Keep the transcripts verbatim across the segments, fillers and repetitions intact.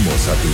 a ti.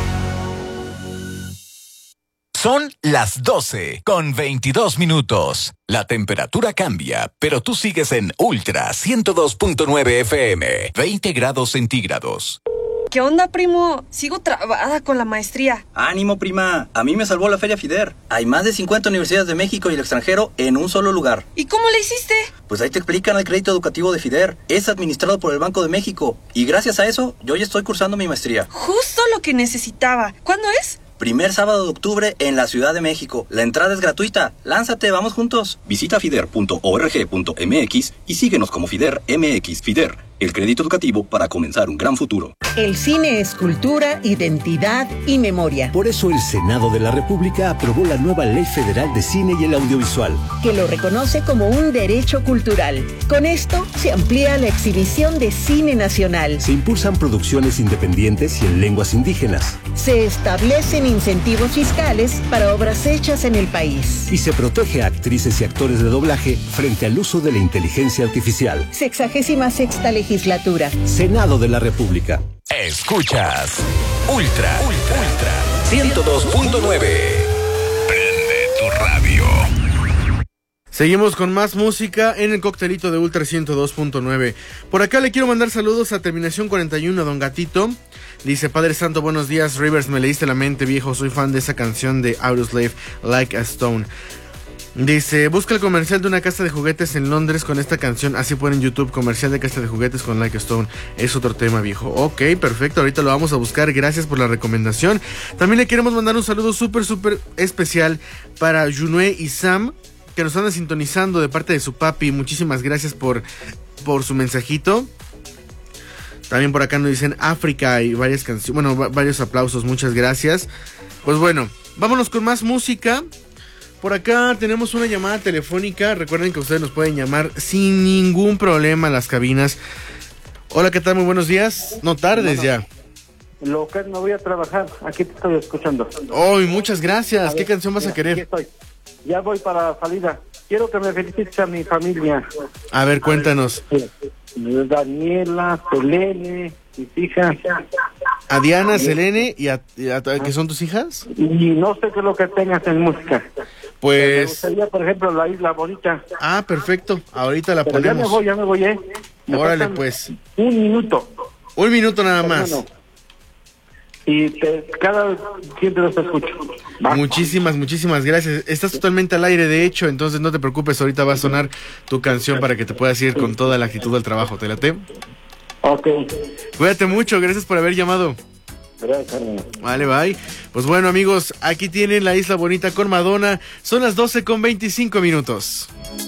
Son las doce con veintidós minutos. La temperatura cambia, pero tú sigues en Ultra ciento dos punto nueve F M, veinte grados centígrados. ¿Qué onda, primo? Sigo trabada con la maestría. ¡Ánimo, prima! A mí me salvó la Feria FIDER. Hay más de cincuenta universidades de México y el extranjero en un solo lugar. ¿Y cómo le hiciste? Pues ahí te explican el crédito educativo de FIDER. Es administrado por el Banco de México. Y gracias a eso, yo ya estoy cursando mi maestría. Justo lo que necesitaba. ¿Cuándo es? Primer sábado de octubre en la Ciudad de México. La entrada es gratuita. Lánzate, vamos juntos. Visita fider punto org punto m x y síguenos como FIDER M X. FIDER, el crédito educativo para comenzar un gran futuro. El cine es cultura, identidad y memoria. Por eso el Senado de la República aprobó la nueva Ley Federal de Cine y el Audiovisual, que lo reconoce como un derecho cultural. Con esto se amplía la exhibición de cine nacional. Se impulsan producciones independientes y en lenguas indígenas. Se establecen incentivos fiscales para obras hechas en el país. Y se protege a actrices y actores de doblaje frente al uso de la inteligencia artificial. Sexagésima sexta legislatura. Senado de la República. Escuchas Ultra, Ultra, Ultra ciento dos punto nueve. Prende tu radio. Seguimos con más música en el coctelito de Ultra ciento dos punto nueve. Por acá le quiero mandar saludos a terminación cuarenta y uno, Don Gatito. Dice: Padre Santo, buenos días, Rivers, me leíste la mente, viejo. Soy fan de esa canción de Audioslave, Like a Stone. Dice: busca el comercial de una casa de juguetes en Londres con esta canción. Así pone en YouTube, comercial de casa de juguetes con Like a Stone. Es otro tema, viejo. Ok, perfecto, ahorita lo vamos a buscar. Gracias por la recomendación. También le queremos mandar un saludo súper, súper especial para Junue y Sam, que nos andan sintonizando de parte de su papi. Muchísimas gracias por, por su mensajito. También por acá nos dicen África y varias canciones. Bueno, va- varios aplausos, muchas gracias. Pues bueno, vámonos con más música. Por acá tenemos una llamada telefónica. Recuerden que ustedes nos pueden llamar sin ningún problema a las cabinas. Hola, ¿qué tal? Muy buenos días. No tardes ya. Lo que no voy a trabajar, aquí te estoy escuchando. Oh, muchas gracias. ¿Qué ver, canción vas mira, a querer? Aquí estoy. Ya voy para salida. Quiero que me felicites a mi familia. A ver, cuéntanos. Daniela, Selene, mis hijas. A Diana, Selene y a, y a- ¿que son tus hijas? Y no sé qué es lo que tengas en música. Me Pues... gustaría, por ejemplo, La Isla Bonita. Ah, perfecto. Ahorita la Pero ya me ponemos. voy, ya me voy, ¿eh? Me Órale, faltan pues. Un minuto. Un minuto nada más. Hermano. Y te, cada siempre los escucho. ¿Va? Muchísimas, muchísimas gracias. Estás totalmente al aire, de hecho, entonces no te preocupes, ahorita va a sonar tu canción para que te puedas ir con toda la actitud al trabajo. ¿Te late? Ok. Cuídate mucho, gracias por haber llamado. Gracias, hermano. Vale, bye. Pues bueno, amigos, aquí tienen La Isla Bonita con Madonna. Son las doce con veinticinco minutos.